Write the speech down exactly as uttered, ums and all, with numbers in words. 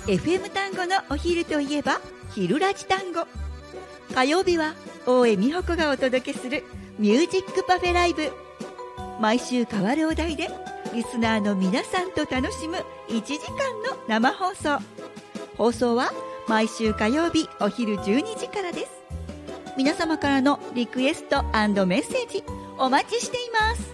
エフエム 単語のお昼といえば昼ラジ単語。火曜日は大江美穂子がお届けするミュージックパフェライブ。毎週変わるお題でリスナーの皆さんと楽しむいちじかんの生放送。放送は毎週火曜日お昼じゅうにじからです。皆様からのリクエスト&メッセージお待ちしています。